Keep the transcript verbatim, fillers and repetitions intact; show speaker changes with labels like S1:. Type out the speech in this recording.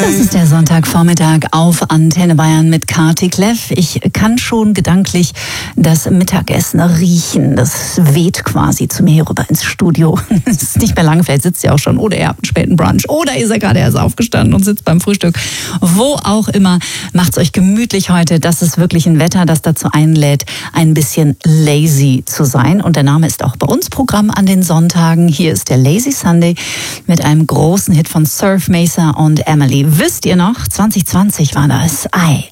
S1: Das ist der Sonntagvormittag auf Antenne Bayern mit Kati Kleff. Ich kann schon gedanklich das Mittagessen riechen. Das weht quasi zu mir hier rüber ins Studio. Es ist nicht mehr lange, vielleicht sitzt ihr auch schon oder ihr habt einen späten Brunch oder ihr seid gerade erst aufgestanden und sitzt beim Frühstück. Wo auch immer, macht's euch gemütlich heute. Das ist wirklich ein Wetter, das dazu einlädt, ein bisschen lazy zu sein. Und der Name ist auch bei uns Programm an den Sonntagen. Hier ist der Lazy Sunday mit einem großen Hit von Surf, Mesa und Emily. Wisst ihr noch, zwanzig zwanzig war das. Ei,